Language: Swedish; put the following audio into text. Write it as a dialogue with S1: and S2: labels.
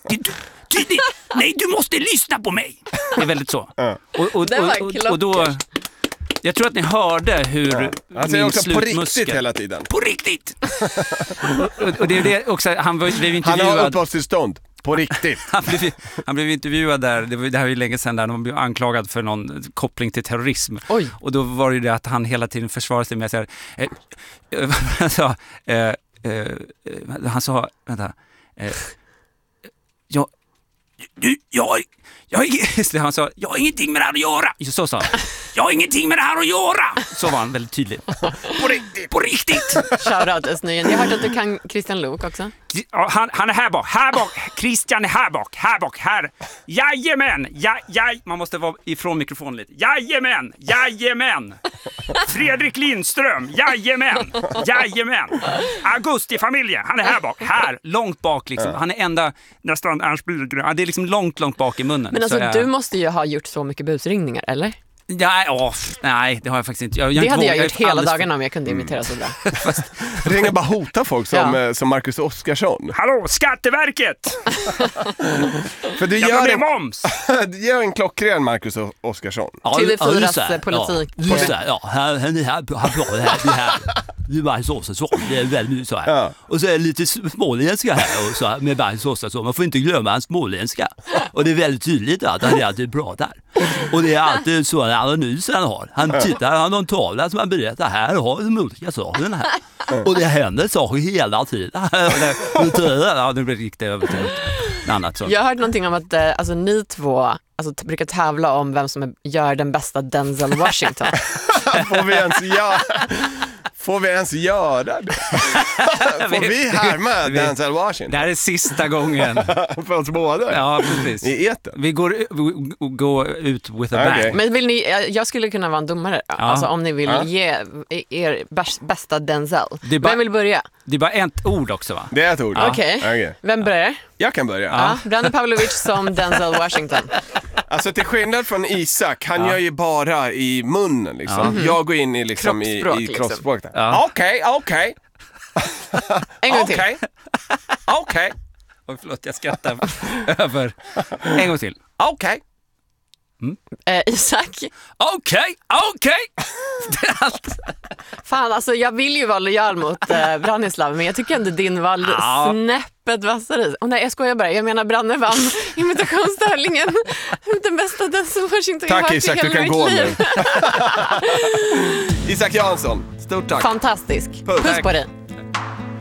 S1: tydligt. Nej, du måste lyssna på mig. Det är väldigt så. Och då... Jag tror att ni hörde hur
S2: han säger också på riktigt hela tiden.
S1: På riktigt! och det är det också, han blev intervjuad.
S2: Han har uppehållstillstånd. På riktigt.
S1: han blev intervjuad där, det här var ju länge sedan där, han blev anklagad för någon koppling till terrorism.
S3: Oj.
S1: Och då var det ju det att han hela tiden försvarade sig med att säga, han sa, vänta, han sa, jag har ingenting med det här att göra. Så sa han. Jag har ingenting med det här att göra. Så var han väldigt tydlig. På riktigt.
S3: Shoutout Östnöjen. Jag har hört att du kan Christian Luuk också.
S1: Han är här bak. Christian är här bak. Jajamän. Man måste vara ifrån mikrofonen lite. Jajamän. Fredrik Lindström. Jajamän. Augusti-familjen. Han är här bak. Långt bak liksom. Han är enda nästan Ernst Billgren. Det är liksom långt bak i munnen.
S3: Men alltså du måste ju ha gjort så mycket busringningar, eller?
S1: Nej, det har jag faktiskt inte.
S3: Det hade jag gjort hela dagarna om jag kunde imitera så bra.
S2: Ringa bara hota folk som Marcus Oskarsson.
S1: Hallå, Skatteverket!
S2: För du gör en klockren Marcus Oskarsson.
S3: TV4s politik.
S1: Det är Marcus Oskarsson, det är väldigt så här. Ja. Och så är det lite småländska här och så här, med Marcus Oskarsson. Man får inte glömma hans småländska. Och det är väldigt tydligt att han är alltid bra där. Och det är alltid så en analys han har. Han har någon tavla som han berättar, här har de olika sakerna här. Och det händer saker hela tiden. Det blir riktigt över till något annat. Så.
S3: Jag har hört någonting om att alltså, ni två brukar tävla om vem som gör den bästa Denzel Washington.
S2: Får vi ens göra det? Får vi härma Denzel Washington?
S1: Det här är sista gången.
S2: För oss båda?
S1: Ja, precis.
S2: I eten?
S1: Vi går ut with a bang.
S3: Men vill ni, jag skulle kunna vara en domare. Ja. Alltså om ni vill ge er bästa Denzel. Vem vill börja?
S1: Det är bara ett ord också, va?
S2: Det är ett ord.
S3: Okej. Vem börjar?
S2: Jag kan börja.
S3: Ja. Branne Pavlovic som Denzel Washington.
S2: Alltså till skillnad från Isak, han gör ju bara i munnen liksom. Jag går in i liksom i kroppsspråk. Okej.
S3: En gång till.
S2: Okej.
S1: Oj, förlåt, jag skrattar över. En gång till.
S2: Okej.
S3: Isak.
S1: Okej. Det är allt.
S3: Fan, alltså jag vill ju vara lojal mot Branislav, men jag tycker ändå din var snäppet vassare. Nej, jag skojar bara. Jag menar, Branne vann imitationstävlingen. Den bästa Denzel Washington jag har hört i hela mitt liv.
S2: Isak Jansson, stort tack.
S3: Fantastisk. Puss på dig.